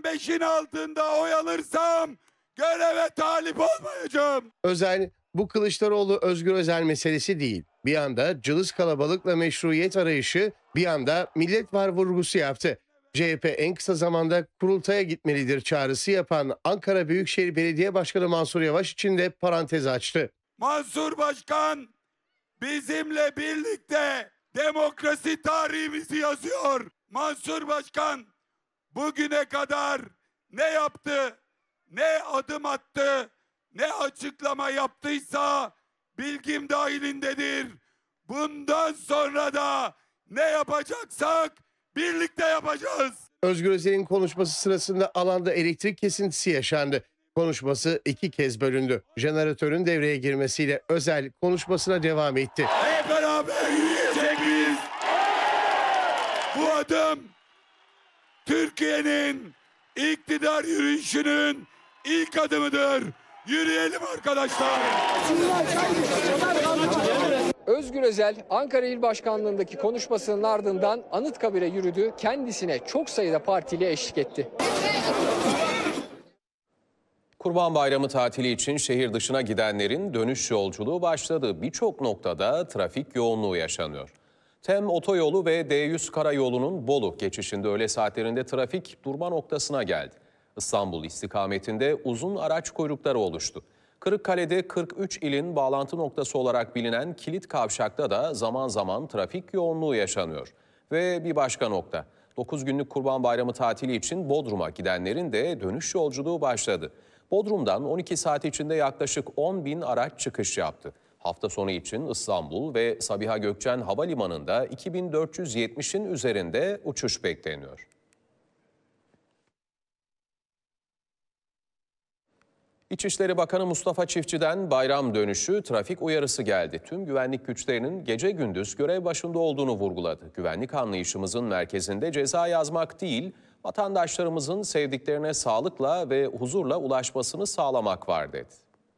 85'in altında oy alırsam göreve talip olmayacağım. Özel, bu Kılıçdaroğlu Özgür Özel meselesi değil. Bir anda cılız kalabalıkla meşruiyet arayışı, bir anda millet var vurgusu yaptı. CHP en kısa zamanda kurultaya gitmelidir çağrısı yapan Ankara Büyükşehir Belediye Başkanı Mansur Yavaş için de parantez açtı. Mansur Başkan bizimle birlikte demokrasi tarihimizi yazıyor. Mansur Başkan bugüne kadar ne yaptı, ne adım attı, ne açıklama yaptıysa bilgim dahilindedir. Bundan sonra da ne yapacaksak birlikte yapacağız. Özgür Özel'in konuşması sırasında alanda elektrik kesintisi yaşandı. Konuşması 2 kez bölündü. Jeneratörün devreye girmesiyle Özel konuşmasına devam etti. Hep beraber yürüyecek miyiz? Bu adım Türkiye'nin iktidar yürüyüşünün ilk adımıdır. Yürüyelim arkadaşlar. Özgür Özel, Ankara İl Başkanlığındaki konuşmasının ardından Anıtkabir'e yürüdü. Kendisine çok sayıda partili eşlik etti. Kurban Bayramı tatili için şehir dışına gidenlerin dönüş yolculuğu başladı. Birçok noktada trafik yoğunluğu yaşanıyor. TEM otoyolu ve D100 karayolunun Bolu geçişinde öğle saatlerinde trafik durma noktasına geldi. İstanbul istikametinde uzun araç kuyrukları oluştu. Kırıkkale'de 43 ilin bağlantı noktası olarak bilinen Kilit Kavşak'ta da zaman zaman trafik yoğunluğu yaşanıyor. Ve bir başka nokta, 9 günlük Kurban Bayramı tatili için Bodrum'a gidenlerin de dönüş yolculuğu başladı. Bodrum'dan 12 saat içinde yaklaşık 10.000 araç çıkış yaptı. Hafta sonu için İstanbul ve Sabiha Gökçen Havalimanı'nda 2470'in üzerinde uçuş bekleniyor. İçişleri Bakanı Mustafa Çiftçi'den bayram dönüşü trafik uyarısı geldi. Tüm güvenlik güçlerinin gece gündüz görev başında olduğunu vurguladı. Güvenlik anlayışımızın merkezinde ceza yazmak değil, vatandaşlarımızın sevdiklerine sağlıkla ve huzurla ulaşmasını sağlamak var dedi.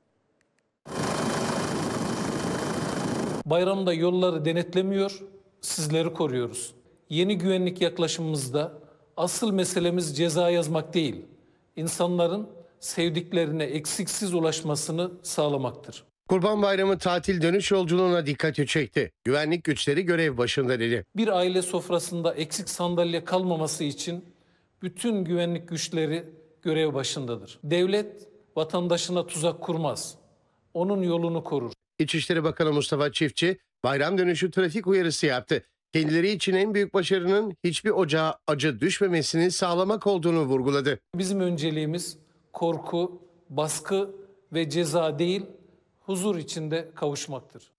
Bayramda yolları denetlemiyor, sizleri koruyoruz. Yeni güvenlik yaklaşımımızda asıl meselemiz ceza yazmak değil, insanların sevdiklerine eksiksiz ulaşmasını sağlamaktır. Kurban Bayramı tatil dönüş yolculuğuna dikkati çekti. Güvenlik güçleri görev başında dedi. Bir aile sofrasında eksik sandalye kalmaması için bütün güvenlik güçleri görev başındadır. Devlet vatandaşına tuzak kurmaz, onun yolunu korur. İçişleri Bakanı Mustafa Çiftçi bayram dönüşü trafik uyarısı yaptı. Kendileri için en büyük başarının hiçbir ocağa acı düşmemesini sağlamak olduğunu vurguladı. Bizim önceliğimiz korku, baskı ve ceza değil, huzur içinde kavuşmaktır.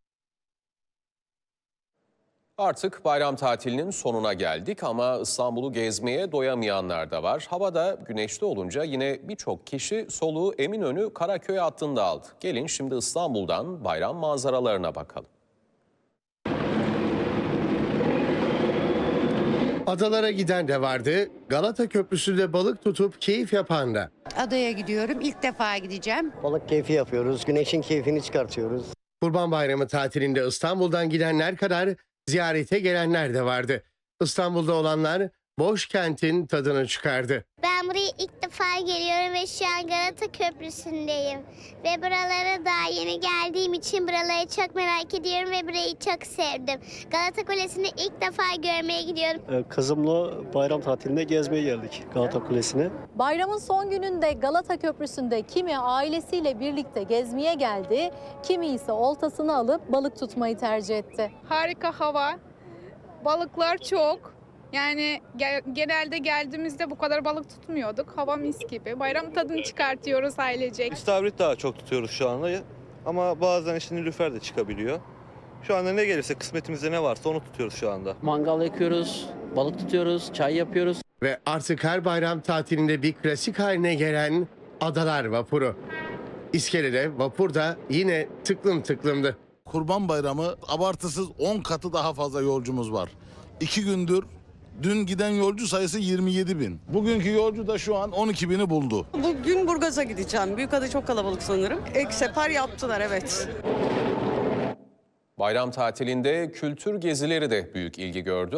Artık bayram tatilinin sonuna geldik ama İstanbul'u gezmeye doyamayanlar da var. Havada güneşli olunca yine birçok kişi soluğu Eminönü Karaköy hattında aldı. Gelin şimdi İstanbul'dan bayram manzaralarına bakalım. Adalara giden de vardı. Galata Köprüsü'nde balık tutup keyif yapan da. Adaya gidiyorum. İlk defa gideceğim. Balık keyfi yapıyoruz. Güneşin keyfini çıkartıyoruz. Kurban Bayramı tatilinde İstanbul'dan gidenler kadar ziyarete gelenler de vardı. İstanbul'da olanlar boş kentin tadını çıkardı. Ben buraya ilk defa geliyorum ve şu an Galata Köprüsü'ndeyim. Ve buralara daha yeni geldiğim için buraları çok merak ediyorum ve burayı çok sevdim. Galata Kulesi'ni ilk defa görmeye gidiyorum. Kızımla bayram tatilinde gezmeye geldik Galata Kulesi'ne. Bayramın son gününde Galata Köprüsü'nde kimi ailesiyle birlikte gezmeye geldi, kimi ise oltasını alıp balık tutmayı tercih etti. Harika hava, balıklar çok. Yani genelde geldiğimizde bu kadar balık tutmuyorduk. Hava mis gibi. Bayram tadını çıkartıyoruz ailecek. İstavrit daha çok tutuyoruz şu anda. Ama bazen işte nilüfer de çıkabiliyor. Şu anda ne gelirse kısmetimizde ne varsa onu tutuyoruz şu anda. Mangal yakıyoruz, balık tutuyoruz, çay yapıyoruz. Ve artık her bayram tatilinde bir klasik haline gelen Adalar Vapuru. İskelede vapur da yine tıklım tıklımdı. Kurban Bayramı abartısız 10 katı daha fazla yolcumuz var. 2 gündür dün giden yolcu sayısı 27.000. Bugünkü yolcu da şu an 12.000'i buldu. Bugün Burgaz'a gideceğim. Büyükada çok kalabalık sanırım. Ek sefer yaptılar, evet. Bayram tatilinde kültür gezileri de büyük ilgi gördü.